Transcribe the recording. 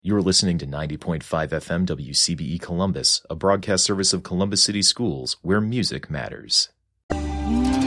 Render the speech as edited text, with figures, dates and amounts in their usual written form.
You're listening to 90.5 FM WCBE Columbus, a broadcast service of Columbus City Schools where music matters.